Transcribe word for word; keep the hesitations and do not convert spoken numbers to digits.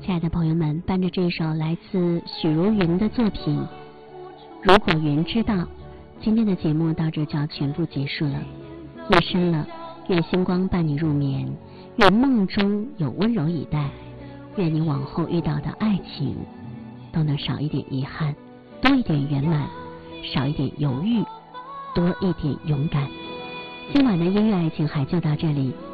亲爱的朋友们，伴着这首来自许茹芸的作品《如果云知道》，今天的节目到这就要全部结束了。夜深了，愿星光伴你入眠，愿梦中有温柔以待，愿你往后遇到的爱情都能少一点遗憾，多一点圆满，少一点犹豫，多一点勇敢。今晚的音乐爱情海就到这里，